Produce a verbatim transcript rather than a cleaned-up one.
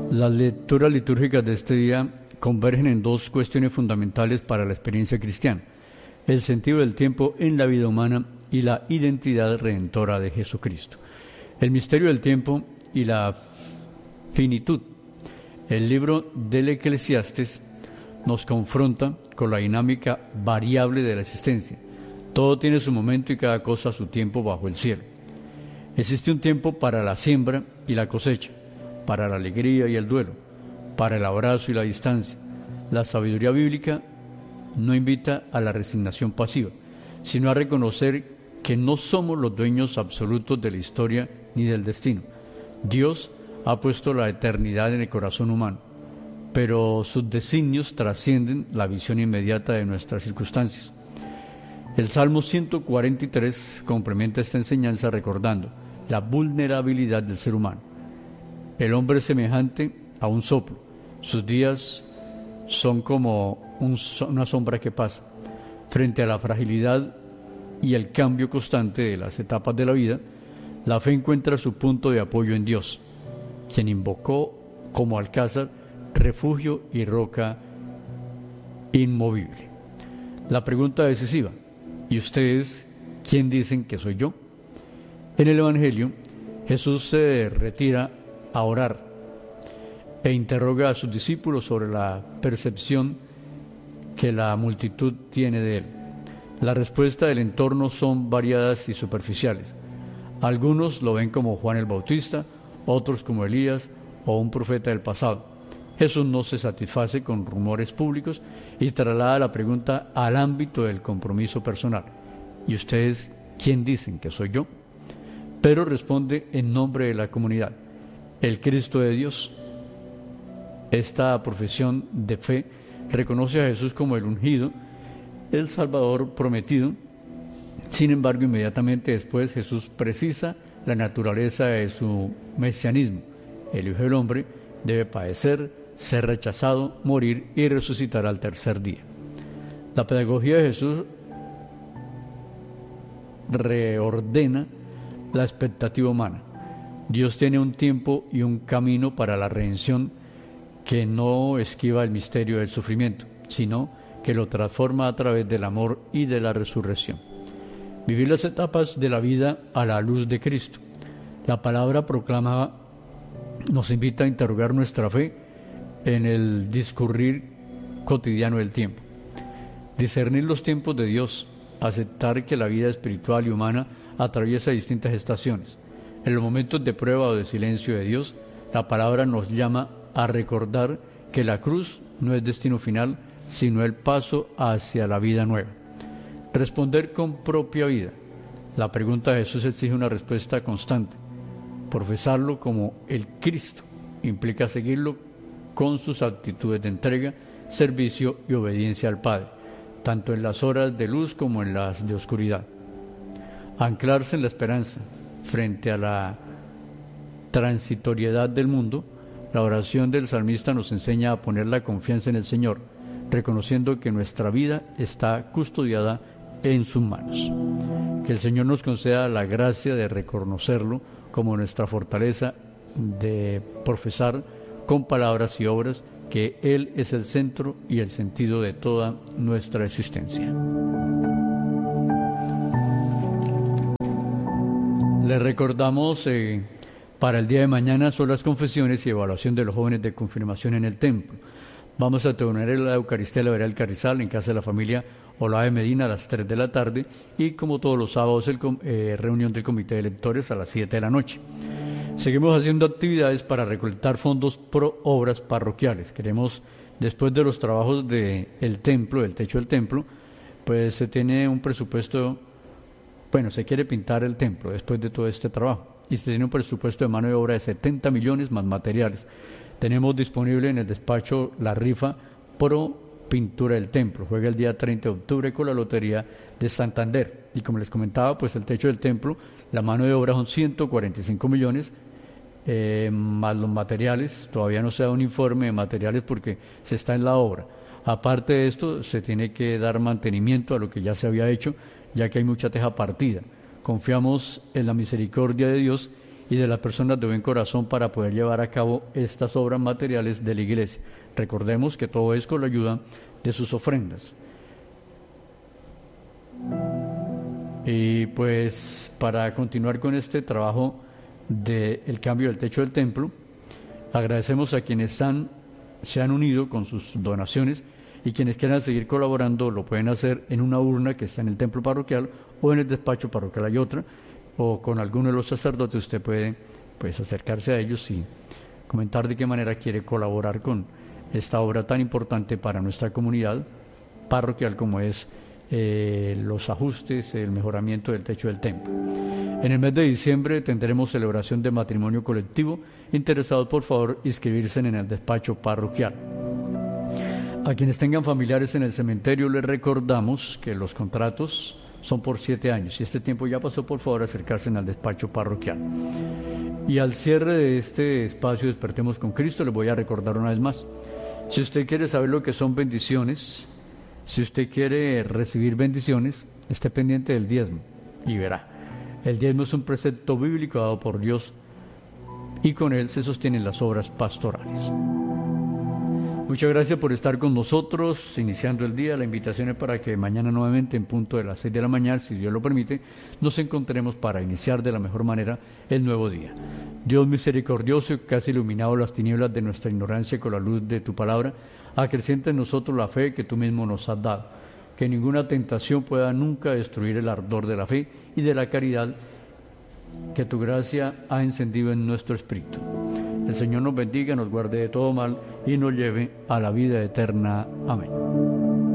Las lecturas litúrgicas de este día convergen en dos cuestiones fundamentales para la experiencia cristiana: el sentido del tiempo en la vida humana y la identidad redentora de Jesucristo. El misterio del tiempo y la finitud. El libro del Eclesiastés nos confronta con la dinámica variable de la existencia. Todo tiene su momento y cada cosa su tiempo bajo el cielo. Existe un tiempo para la siembra y la cosecha, para la alegría y el duelo, para el abrazo y la distancia. La sabiduría bíblica no invita a la resignación pasiva, sino a reconocer que no somos los dueños absolutos de la historia ni del destino. Dios ha puesto la eternidad en el corazón humano, pero sus designios trascienden la visión inmediata de nuestras circunstancias. El Salmo ciento cuarenta y tres complementa esta enseñanza recordando la vulnerabilidad del ser humano. El hombre es semejante a un soplo. Sus días son como un, una sombra que pasa. Frente a la fragilidad y el cambio constante de las etapas de la vida, la fe encuentra su punto de apoyo en Dios, quien invocó como alcázar, refugio y roca inmovible. La pregunta decisiva: ¿y ustedes quién dicen que soy yo? En el Evangelio, Jesús se retira a orar e interroga a sus discípulos sobre la percepción que la multitud tiene de él. La respuesta del entorno son variadas y superficiales. Algunos lo ven como Juan el Bautista, otros como Elías o un profeta del pasado. Jesús no se satisface con rumores públicos y traslada la pregunta al ámbito del compromiso personal: ¿y ustedes quién dicen que soy yo? Pedro responde en nombre de la comunidad: el Cristo de Dios. Esta profesión de fe reconoce a Jesús como el ungido, el Salvador prometido. Sin embargo, inmediatamente después Jesús precisa la naturaleza de su mesianismo. El Hijo del Hombre debe padecer, ser rechazado, morir y resucitar al tercer día. La pedagogía de Jesús reordena la expectativa humana. Dios tiene un tiempo y un camino para la redención que no esquiva el misterio del sufrimiento, sino que lo transforma a través del amor y de la resurrección. Vivir las etapas de la vida a la luz de Cristo. La palabra proclamada nos invita a interrogar nuestra fe en el discurrir cotidiano del tiempo. Discernir los tiempos de Dios, aceptar que la vida espiritual y humana atraviesa distintas estaciones. En los momentos de prueba o de silencio de Dios, la palabra nos llama a recordar que la cruz no es destino final, sino el paso hacia la vida nueva. Responder con propia vida. La pregunta de Jesús exige una respuesta constante. Profesarlo como el Cristo implica seguirlo con sus actitudes de entrega, servicio y obediencia al Padre, tanto en las horas de luz como en las de oscuridad. Anclarse en la esperanza frente a la transitoriedad del mundo. La oración del salmista nos enseña a poner la confianza en el Señor, reconociendo que nuestra vida está custodiada en sus manos. Que el Señor nos conceda la gracia de reconocerlo como nuestra fortaleza, de profesar con palabras y obras que Él es el centro y el sentido de toda nuestra existencia. Les recordamos eh, para el día de mañana son las confesiones y evaluación de los jóvenes de confirmación en el templo. Vamos a tener la Eucaristía de la Vereda del Carrizal en casa de la familia Olave Medina a las tres de la tarde y, como todos los sábados, el, eh, reunión del comité de lectores a las siete de la noche. Seguimos haciendo actividades para recolectar fondos pro obras parroquiales. Queremos, después de los trabajos del templo, del techo del templo, pues se tiene un presupuesto, bueno, se quiere pintar el templo después de todo este trabajo y se tiene un presupuesto de mano de obra de setenta millones más materiales. Tenemos disponible en el despacho la rifa pro pintura del templo. Juega el día treinta de octubre con la Lotería de Santander. Y como les comentaba, pues el techo del templo, la mano de obra son ciento cuarenta y cinco millones, eh, más los materiales. Todavía no se da un informe de materiales porque se está en la obra. Aparte de esto, se tiene que dar mantenimiento a lo que ya se había hecho, ya que hay mucha teja partida. Confiamos en la misericordia de Dios y de las personas de buen corazón para poder llevar a cabo estas obras materiales de la iglesia. Recordemos que todo es con la ayuda de sus ofrendas. Y pues para continuar con este trabajo del cambio del techo del templo, agradecemos a quienes han, se han unido con sus donaciones, y quienes quieran seguir colaborando lo pueden hacer en una urna que está en el templo parroquial o en el despacho parroquial hay otra, o con alguno de los sacerdotes usted puede pues acercarse a ellos y comentar de qué manera quiere colaborar con esta obra tan importante para nuestra comunidad parroquial como es eh, los ajustes, el mejoramiento del techo del templo. En el mes de diciembre tendremos celebración de matrimonio colectivo. Interesados, por favor, inscribirse en el despacho parroquial. A quienes tengan familiares en el cementerio les recordamos que los contratos son por siete años. Si este tiempo ya pasó, por favor, acercarse al despacho parroquial. Y al cierre de este espacio Despertemos con Cristo, les voy a recordar una vez más. Si usted quiere saber lo que son bendiciones, si usted quiere recibir bendiciones, esté pendiente del diezmo y verá. El diezmo es un precepto bíblico dado por Dios y con él se sostienen las obras pastorales. Muchas gracias por estar con nosotros, iniciando el día. La invitación es para que mañana nuevamente en punto de las seis de la mañana, si Dios lo permite, nos encontremos para iniciar de la mejor manera el nuevo día. Dios misericordioso, que has iluminado las tinieblas de nuestra ignorancia con la luz de tu palabra, acrecienta en nosotros la fe que tú mismo nos has dado. Que ninguna tentación pueda nunca destruir el ardor de la fe y de la caridad que tu gracia ha encendido en nuestro espíritu. El Señor nos bendiga, nos guarde de todo mal y nos lleve a la vida eterna. Amén.